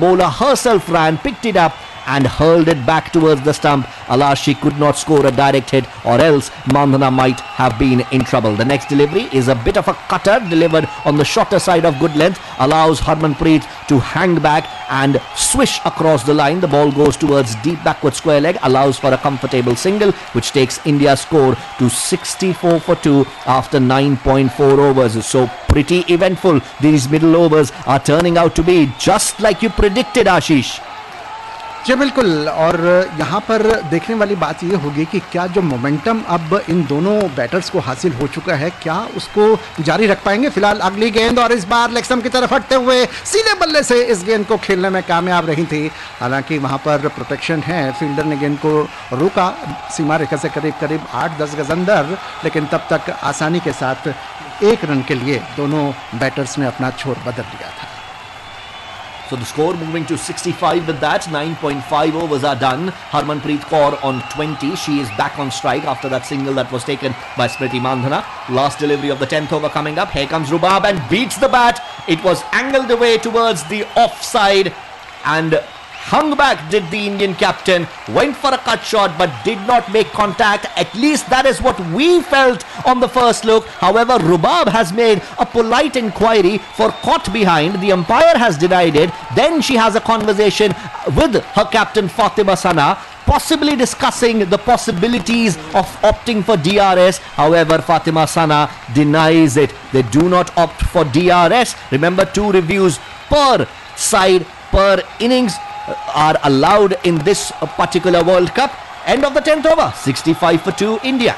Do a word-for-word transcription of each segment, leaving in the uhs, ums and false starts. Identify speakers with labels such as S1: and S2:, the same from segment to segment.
S1: bowler herself ran, picked it up and hurled it back towards the stump. Alas, she could not score a direct hit, or else Mandhana might have been in trouble. The next delivery is a bit of a cutter delivered on the shorter side of good length, allows Harmanpreet to hang back and swish across the line. The ball goes towards deep backward square leg, allows for a comfortable single, which takes India's score to sixty-four for two after nine point four overs. So pretty eventful. These middle overs are turning out to be just like you predicted, Ashish.
S2: जी बिल्कुल, और यहाँ पर देखने वाली बात ये होगी कि क्या जो मोमेंटम अब इन दोनों बैटर्स को हासिल हो चुका है, क्या उसको जारी रख पाएंगे. फिलहाल अगली गेंद, और इस बार लेग स्टंप की तरफ हटते हुए सीधे बल्ले से इस गेंद को खेलने में कामयाब रही थी. हालांकि वहाँ पर प्रोटेक्शन है, फील्डर ने गेंद को रोका सीमा रेखा से करीब करीब आठ दस गज अंदर, लेकिन तब तक आसानी के साथ एक रन के लिए दोनों बैटर्स ने अपना छोर बदल लिया था.
S1: So the score moving to sixty-five with that. nine point five overs are done. Harmanpreet Kaur on twenty. She is back on strike after that single that was taken by Smriti Mandhana. Last delivery of the tenth over coming up. Here comes Rubab and beats the bat. It was angled away towards the offside and hung back did the Indian captain, went for a cut shot but did not make contact. At least that is what we felt on the first look. However, Rubab has made a polite inquiry for caught behind. The umpire has denied it. Then she has a conversation with her captain Fatima Sana, possibly discussing the possibilities of opting for D R S. However, Fatima Sana denies it. They do not opt for D R S. Remember, two reviews per side, per innings are allowed in this particular World Cup. End of the tenth over, sixty-five for two India.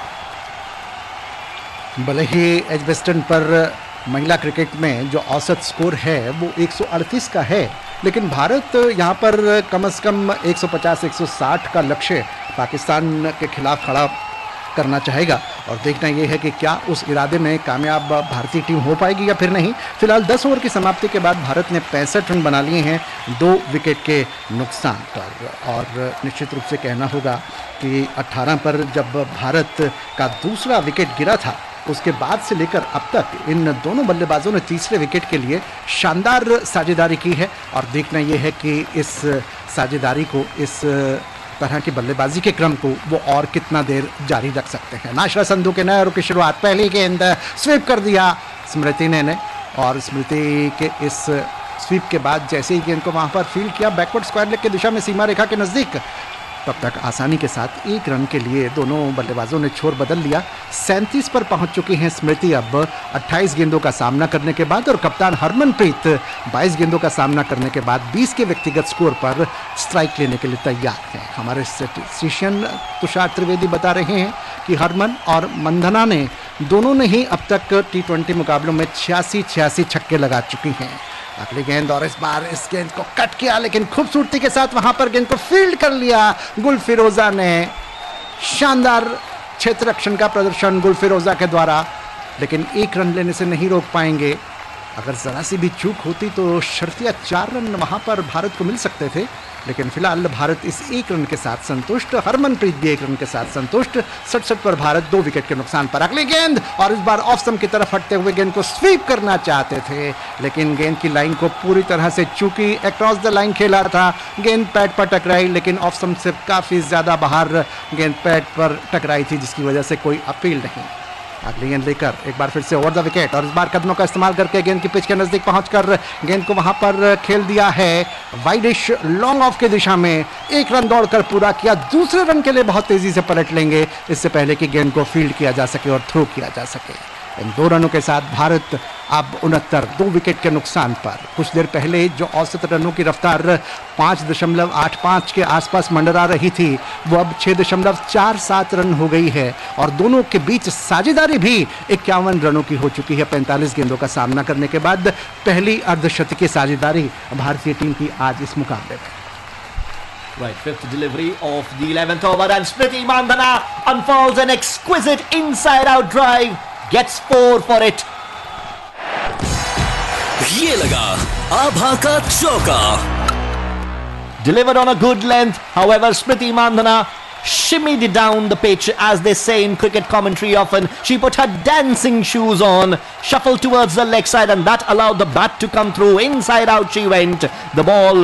S2: भले ही Edgbaston पर महिला cricket में जो औसत score है वो एक सौ अड़तीस का है, लेकिन भारत यहाँ पर कम से कम एक सौ पचास एक सौ साठ का लक्ष्य पाकिस्तान के खिलाफ खड़ा करना चाहेगा. और देखना यह है कि क्या उस इरादे में कामयाब भारतीय टीम हो पाएगी या फिर नहीं. फिलहाल दस ओवर की समाप्ति के बाद भारत ने पैंसठ रन बना लिए हैं दो विकेट के नुकसान पर. और निश्चित रूप से कहना होगा कि अठारह पर जब भारत का दूसरा विकेट गिरा था, उसके बाद से लेकर अब तक इन दोनों बल्लेबाजों ने तीसरे विकेट के लिए शानदार साझेदारी की है. और देखना यह है कि इस साझेदारी को, इस तरह की बल्लेबाजी के क्रम को वो और कितना देर जारी रख सकते हैं. नाशरा संधू के नए ओवर की शुरुआत, पहली गेंद स्वीप कर दिया स्मृति ने, ने और स्मृति के इस स्वीप के बाद जैसे ही गेंद को वहाँ पर फील्ड किया बैकवर्ड स्क्वायर लेग की दिशा में सीमा रेखा के नज़दीक, तब तक आसानी के साथ एक रन के लिए दोनों बल्लेबाजों ने छोर बदल लिया. सैंतीस पर पहुंच चुकी हैं स्मृति अब अट्ठाईस गेंदों का सामना करने के बाद, और कप्तान हरमनप्रीत बाईस गेंदों का सामना करने के बाद बीस के व्यक्तिगत स्कोर पर स्ट्राइक लेने के लिए तैयार हैं. हमारे स्टेटिस्टिशियन तुषार त्रिवेदी बता रहे हैं कि हरमन और मंधना ने दोनों ने ही अब तक टी ट्वेंटी मुकाबलों में छियासी छियासी छक्के लगा चुकी हैं. अगली गेंद, और इस बार इस गेंद को कट किया, लेकिन खूबसूरती के साथ वहां पर गेंद को फील्ड कर लिया गुल फिरोजा ने. शानदार क्षेत्र रक्षण का प्रदर्शन गुल फिरोजा के द्वारा, लेकिन एक रन लेने से नहीं रोक पाएंगे. अगर जरा सी भी चूक होती तो शर्तिया चार रन वहां पर भारत को मिल सकते थे, लेकिन फिलहाल भारत इस एक रन के साथ संतुष्ट. हरमनप्रीत भी एक रन के साथ संतुष्ट. सड़सठ पर भारत दो विकेट के नुकसान पर. अगली गेंद, और इस बार ऑफ स्टंप की तरफ हटते हुए गेंद को स्वीप करना चाहते थे, लेकिन गेंद की लाइन को पूरी तरह से चूकी. अक्रॉस द लाइन खेला था, गेंद पैड पर टकराई, लेकिन ऑफ स्टंप से काफ़ी ज़्यादा बाहर गेंद पैड पर टकराई थी, जिसकी वजह से कोई अपील नहीं. अगली गेंद लेकर एक बार फिर से ओवर द विकेट, और इस बार कदमों का इस्तेमाल करके गेंद की पिच के नजदीक पहुंचकर गेंद को वहां पर खेल दिया है वाइडिश लॉन्ग ऑफ की दिशा में. एक रन दौड़कर पूरा किया. दूसरे रन के लिए बहुत तेजी से पलट लेंगे इससे पहले कि गेंद को फील्ड किया जा सके और थ्रो किया जा सके. इन दो रनों के साथ भारत अब उनहत्तर दो विकेट के नुकसान पर. कुछ देर पहले जो औसत रनों की रफ्तार पाँच दशमलव आठ पाँच के आसपास मंडरा रही थी, वो अब छः दशमलव चार सात रन हो गई है. और दोनों के बीच साझेदारी भी इक्यावन रनों की हो चुकी है पैंतालीस गेंदों का सामना करने के बाद. पहली अर्धशतकीय साझेदारी भारतीय टीम की आज इस मुकाबले में.
S1: Right, fifth delivery of the eleventh over, and Smriti Mandhana unfolds an exquisite inside-out drive, gets four for it.
S3: ये लगा आभा का चौका.
S1: Delivered on a good length. However, Smriti Mandhana shimmied it down the pitch, as they say in cricket commentary often. She put her dancing shoes on, shuffled towards the leg side, and that allowed the bat to come through. Inside out she went. The ball